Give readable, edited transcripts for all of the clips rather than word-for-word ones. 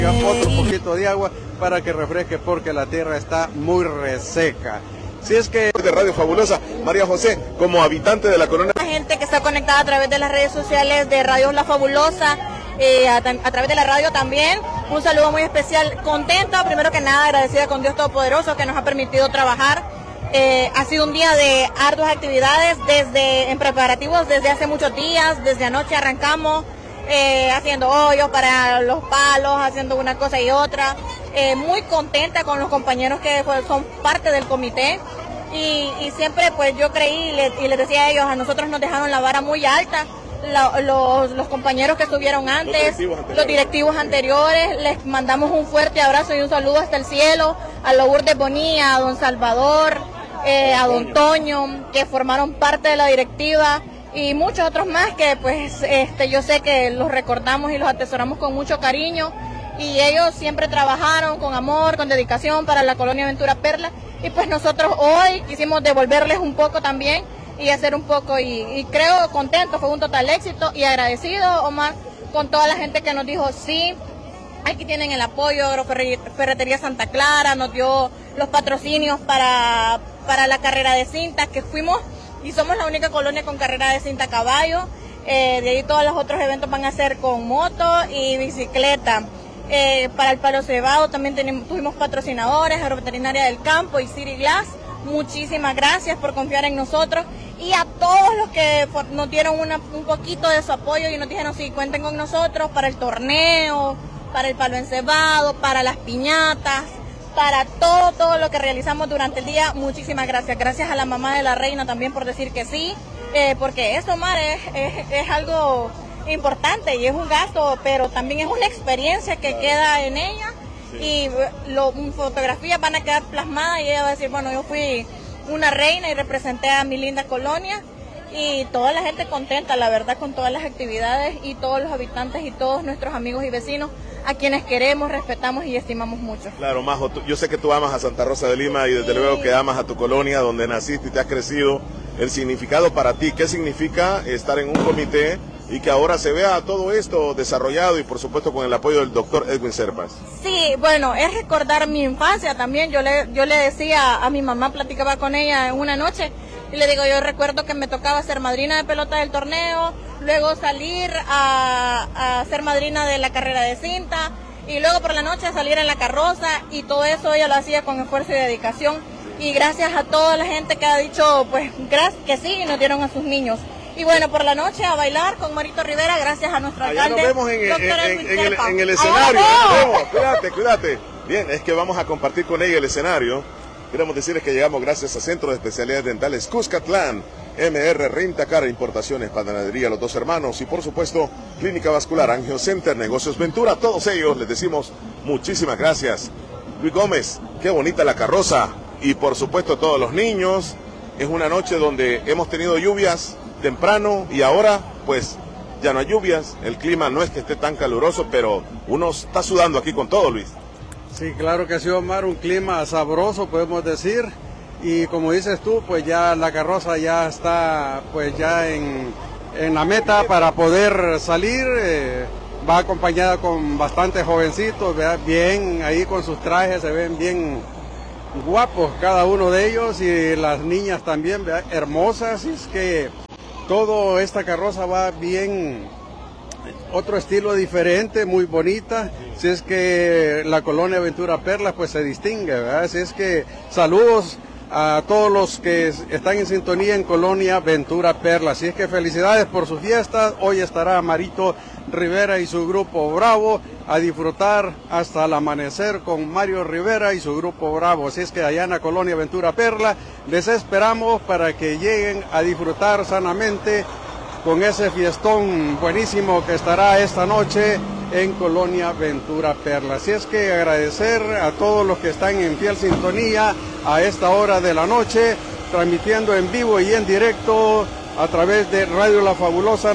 Otro poquito de agua para que refresque porque la tierra está muy reseca. Si es que de Radio Fabulosa, María José, como habitante de la colonia. La gente que está conectada a través de las redes sociales de Radio La Fabulosa, a través de la radio también, un saludo muy especial, contenta, primero que nada agradecida con Dios Todopoderoso que nos ha permitido trabajar. Ha sido un día de arduas actividades en preparativos desde hace muchos días, desde anoche arrancamos haciendo hoyos para los palos, haciendo una cosa y otra. Muy contenta con los compañeros que son parte del comité y siempre pues yo creí y les decía a ellos, a nosotros nos dejaron la vara muy alta, los compañeros que estuvieron antes, los directivos anteriores, les mandamos un fuerte abrazo y un saludo hasta el cielo, a Lourdes Bonilla, a don Salvador, a don Toño, que formaron parte de la directiva y muchos otros más que pues yo sé que los recordamos y los atesoramos con mucho cariño. Y ellos siempre trabajaron con amor, con dedicación para la colonia Ventura Perla. Y pues nosotros hoy quisimos devolverles un poco también y hacer un poco, y creo contento, fue un total éxito y agradecido, Omar, con toda la gente que nos dijo sí, aquí tienen el apoyo, Ferretería Santa Clara, nos dio los patrocinios para la carrera de cinta, que fuimos y somos la única colonia con carrera de cinta a caballo. De ahí todos los otros eventos van a ser con moto y bicicleta. Para el palo cebado también tuvimos patrocinadores, Agroveterinaria del Campo y City Glass. Muchísimas gracias por confiar en nosotros y a todos los que nos dieron un poquito de su apoyo y nos dijeron sí, cuenten con nosotros para el torneo, para el palo encebado, para las piñatas, para todo lo que realizamos durante el día. Muchísimas gracias. Gracias a la mamá de la reina también por decir que sí, porque eso, Omar, es algo importante y es un gasto, pero también es una experiencia que queda en ella. Sí. Y fotografías van a quedar plasmadas y ella va a decir, bueno, yo fui una reina y representé a mi linda colonia, y toda la gente contenta, la verdad, con todas las actividades y todos los habitantes y todos nuestros amigos y vecinos a quienes queremos, respetamos y estimamos mucho. Claro, Majo, yo sé que tú amas a Santa Rosa de Lima y desde luego que amas a tu colonia donde naciste y te has crecido. El significado para ti, ¿qué significa estar en un comité y que ahora se vea todo esto desarrollado y por supuesto con el apoyo del doctor Edwin Serpas? Sí, bueno, es recordar mi infancia también. Yo le decía a mi mamá, platicaba con ella en una noche y le digo, yo recuerdo que me tocaba ser madrina de pelota del torneo, luego salir a ser madrina de la carrera de cinta y luego por la noche salir en la carroza, y todo eso ella lo hacía con esfuerzo y dedicación, y gracias a toda la gente que ha dicho pues gracias que sí y nos dieron a sus niños. Y bueno, por la noche a bailar con Marito Rivera, gracias a nuestro alcalde. Allá nos vemos en el escenario. Cuídate. Bien, es que vamos a compartir con ella el escenario. Queremos decirles que llegamos gracias a Centro de Especialidades Dentales Cuscatlán, MR Rentacar, Importaciones, Panadería Los Dos Hermanos y por supuesto Clínica Vascular, Angio Center, Negocios Ventura. A todos ellos les decimos muchísimas gracias. Luis Gómez, qué bonita la carroza, y por supuesto todos los niños. Es una noche donde hemos tenido lluvias temprano y ahora pues ya no hay lluvias, el clima no es que esté tan caluroso, pero uno está sudando aquí con todo, Luis. Sí, claro que sí, Omar, un clima sabroso podemos decir, y como dices tú, pues ya la carroza ya está pues ya en la meta para poder salir, va acompañada con bastantes jovencitos, bien ahí con sus trajes, se ven bien guapos cada uno de ellos, y las niñas también, hermosas, y es que toda esta carroza va bien, otro estilo diferente, muy bonita. Si es que la colonia Ventura Perla pues se distingue, ¿verdad? Si es que saludos a todos los que están en sintonía en colonia Ventura Perla. Así es que felicidades por sus fiestas. Hoy estará Marito Rivera y su grupo Bravo a disfrutar hasta el amanecer con Mario Rivera y su grupo Bravo. Así es que allá en la colonia Ventura Perla les esperamos para que lleguen a disfrutar sanamente con ese fiestón buenísimo que estará esta noche en colonia Ventura Perla. Así es que agradecer a todos los que están en fiel sintonía a esta hora de la noche, transmitiendo en vivo y en directo a través de Radio La Fabulosa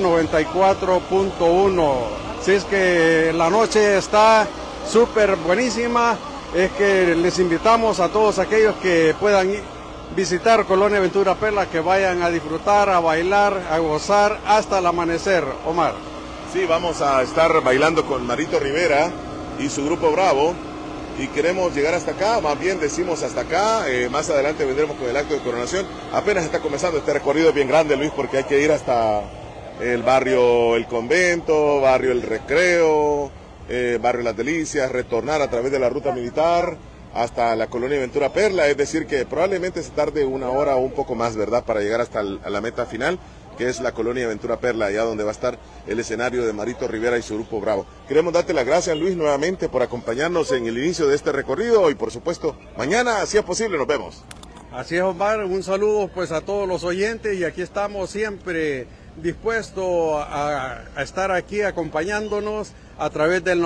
94.1. Así es que la noche está súper buenísima. Es que les invitamos a todos aquellos que puedan visitar Colonia Ventura Perla, que vayan a disfrutar, a bailar, a gozar hasta el amanecer. Omar. Sí, vamos a estar bailando con Marito Rivera y su grupo Bravo. Y queremos llegar hasta acá, más bien decimos hasta acá, más adelante vendremos con el acto de coronación. Apenas está comenzando este recorrido bien grande, Luis, porque hay que ir hasta el barrio El Convento, barrio El Recreo, barrio Las Delicias, retornar a través de la ruta militar hasta la colonia Ventura Perla, es decir que probablemente se tarde una hora o un poco más, ¿verdad?, para llegar hasta a la meta final, que es la colonia Ventura Perla, allá donde va a estar el escenario de Marito Rivera y su grupo Bravo. Queremos darte las gracias, Luis, nuevamente por acompañarnos en el inicio de este recorrido y por supuesto, mañana, si es posible, nos vemos. Así es, Omar, un saludo pues a todos los oyentes y aquí estamos siempre dispuestos a estar aquí acompañándonos a través del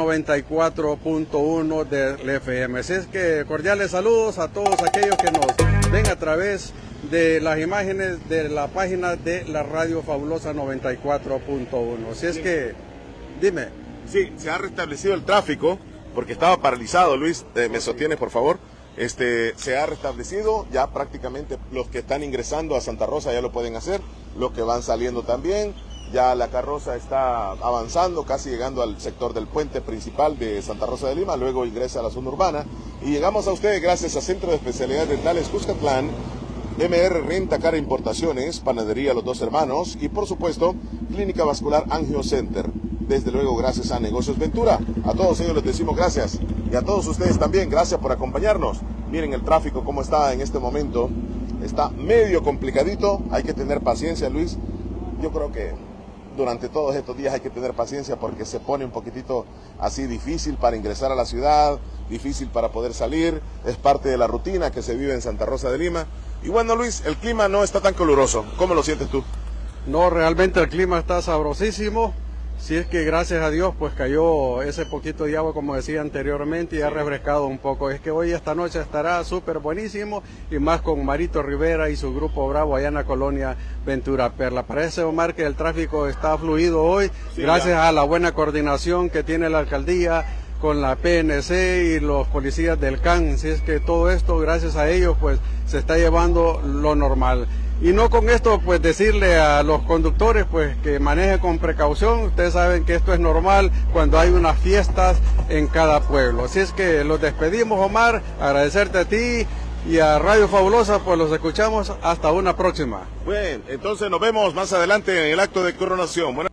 94.1 del FM. Así es que cordiales saludos a todos aquellos que nos ven a través de las imágenes de la página de la Radio Fabulosa 94.1. Así es que, dime. Sí, se ha restablecido el tráfico porque estaba paralizado, Luis, me sostienes por favor. Se ha restablecido, ya prácticamente los que están ingresando a Santa Rosa ya lo pueden hacer, los que van saliendo también, ya la carroza está avanzando, casi llegando al sector del puente principal de Santa Rosa de Lima, luego ingresa a la zona urbana y llegamos a ustedes gracias a Centro de Especialidades Dentales Cuscatlán, MR Renta Cara Importaciones, Panadería Los Dos Hermanos y por supuesto Clínica Vascular Angio Center. Desde luego gracias a Negocios Ventura, a todos ellos les decimos gracias y a todos ustedes también gracias por acompañarnos. Miren el tráfico cómo está en este momento, está medio complicadito, hay que tener paciencia, Luis. Yo creo que durante todos estos días hay que tener paciencia porque se pone un poquitito así difícil para ingresar a la ciudad, difícil para poder salir, es parte de la rutina que se vive en Santa Rosa de Lima. Y bueno, Luis, el clima no está tan caluroso, ¿cómo lo sientes tú? No, realmente el clima está sabrosísimo. Si es que gracias a Dios pues cayó ese poquito de agua como decía anteriormente y ha refrescado un poco. Es que hoy esta noche estará súper buenísimo y más con Marito Rivera y su grupo Bravo allá en la colonia Ventura Perla. Parece, Omar, que el tráfico está fluido hoy gracias a la buena coordinación que tiene la alcaldía con la PNC y los policías del CAN. Si es que todo esto gracias a ellos pues se está llevando lo normal. Y no con esto pues decirle a los conductores pues que manejen con precaución. Ustedes saben que esto es normal cuando hay unas fiestas en cada pueblo. Así es que los despedimos, Omar, agradecerte a ti y a Radio Fabulosa, pues los escuchamos hasta una próxima. Bueno, entonces nos vemos más adelante en el acto de coronación.